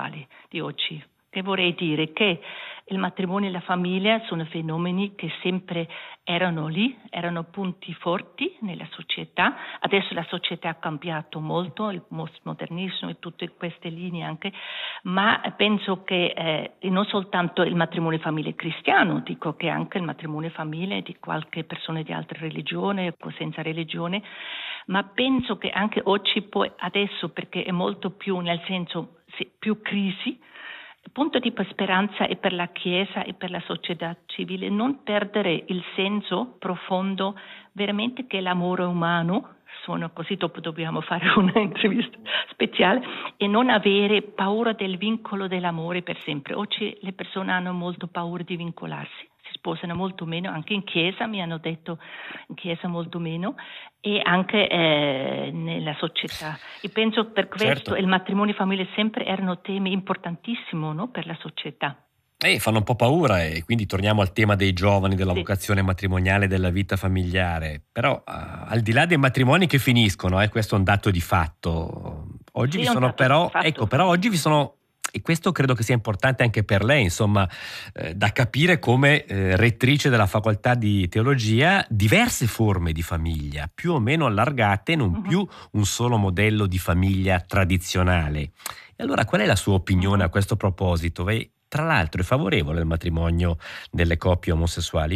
omosessuali di oggi. Che vorrei dire che il matrimonio e la famiglia sono fenomeni che sempre erano lì, erano punti forti nella società. Adesso la società ha cambiato molto, il postmodernismo e tutte queste linee anche, ma penso che non soltanto il matrimonio e famiglia cristiano, dico che anche il matrimonio e famiglia di qualche persona di altra religione o senza religione, ma penso che anche oggi poi adesso, perché è molto più nel senso più crisi, il punto di speranza è per la Chiesa e per la società civile non perdere il senso profondo veramente che l'amore umano, così dopo dobbiamo fare una intervista speciale, e non avere paura del vincolo dell'amore per sempre. Oggi le persone hanno molto paura di vincolarsi, si sposano molto meno, anche in Chiesa mi hanno detto, in Chiesa molto meno, e anche nella società. E penso per questo il matrimonio e famiglia sempre erano temi importantissimi, no, per la società. Fanno un po' paura, e quindi torniamo al tema dei giovani, della vocazione matrimoniale, della vita familiare. Però al di là dei matrimoni che finiscono, questo è un dato di fatto. Oggi vi sono però oggi vi sono, e questo credo che sia importante anche per lei, insomma, da capire come rettrice della facoltà di teologia, diverse forme di famiglia, più o meno allargate, non più un solo modello di famiglia tradizionale. E allora qual è la sua opinione a questo proposito? Lei, tra l'altro, è favorevole al matrimonio delle coppie omosessuali?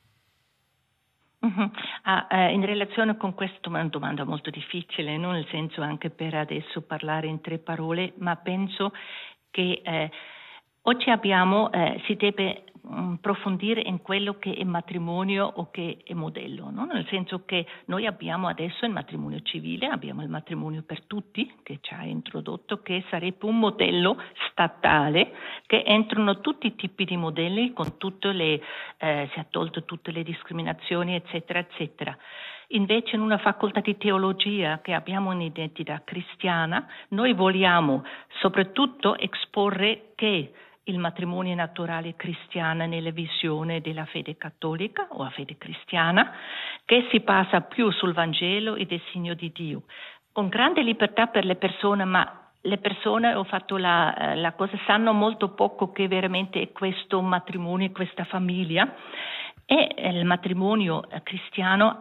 In relazione con questo è una domanda molto difficile, non nel senso anche per adesso parlare in 3 parole, ma penso che oggi si deve approfondire in quello che è matrimonio o che è modello, no? Nel senso che noi abbiamo adesso il matrimonio civile, abbiamo il matrimonio per tutti che ci ha introdotto, che sarebbe un modello statale che entrano tutti i tipi di modelli con tutte le si è tolto tutte le discriminazioni eccetera eccetera. Invece in una facoltà di teologia che abbiamo un'identità cristiana, noi vogliamo soprattutto esporre che il matrimonio naturale cristiano nella visione della fede cattolica o la fede cristiana, che si basa più sul Vangelo e del segno di Dio, con grande libertà per le persone, ma le persone, ho fatto la cosa, sanno molto poco che veramente è questo matrimonio, questa famiglia, e il matrimonio cristiano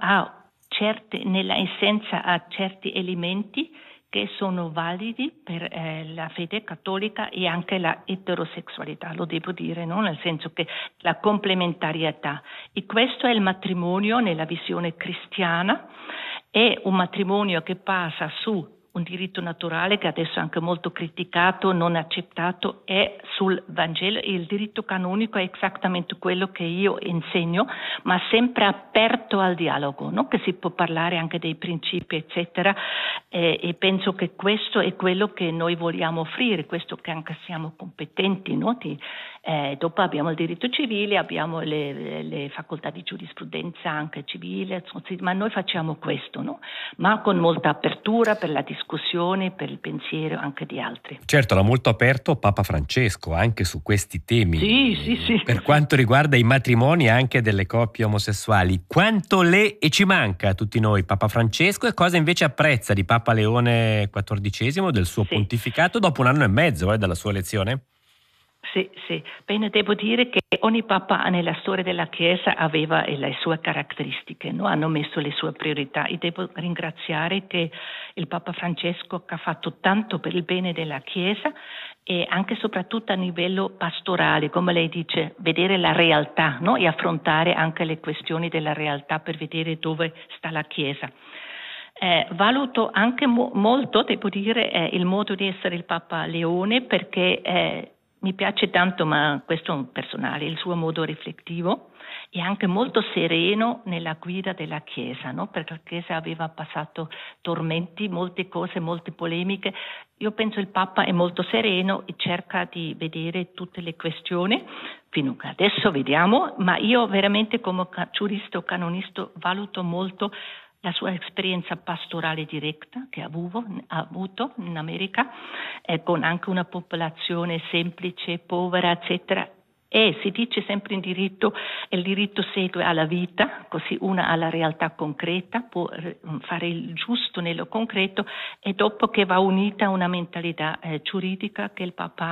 nella essenza ha certi elementi che sono validi per la fede cattolica e anche la eterosessualità, lo devo dire, no? Nel senso che la complementarietà. E questo è il matrimonio nella visione cristiana, è un matrimonio che passa su un diritto naturale che adesso è anche molto criticato, non accettato, è sul Vangelo, e il diritto canonico è esattamente quello che io insegno, ma sempre aperto al dialogo, no? Che si può parlare anche dei principi eccetera, e penso che questo è quello che noi vogliamo offrire, questo che anche siamo competenti, no? Dopo abbiamo il diritto civile, abbiamo le facoltà di giurisprudenza anche civile, ma noi facciamo questo, no? Ma con molta apertura per la discussione, per il pensiero anche di altri. Certo, l'ha molto aperto Papa Francesco anche su questi temi. Sì. Per quanto riguarda i matrimoni anche delle coppie omosessuali, quanto e ci manca a tutti noi Papa Francesco, e cosa invece apprezza di Papa Leone XIV, del suo pontificato dopo 1 anno e mezzo dalla sua elezione? Sì. Bene, devo dire che ogni Papa nella storia della Chiesa aveva le sue caratteristiche, no? Hanno messo le sue priorità, e devo ringraziare che il Papa Francesco ha fatto tanto per il bene della Chiesa, e anche e soprattutto a livello pastorale, come lei dice, vedere la realtà, no? E affrontare anche le questioni della realtà per vedere dove sta la Chiesa. Valuto anche molto, devo dire, il modo di essere il Papa Leone, perché mi piace tanto, ma questo è un personale, il suo modo riflettivo e anche molto sereno nella guida della Chiesa, no? Perché la Chiesa aveva passato tormenti, molte cose, molte polemiche. Io penso il Papa è molto sereno e cerca di vedere tutte le questioni, fino a adesso vediamo, ma io veramente come giurista o canonista valuto molto la sua esperienza pastorale diretta che ha avuto in America, con anche una popolazione semplice, povera, eccetera. E si dice sempre in diritto, il diritto segue alla vita, così una ha la realtà concreta, può fare il giusto nello concreto, e dopo che va unita una mentalità giuridica che il Papa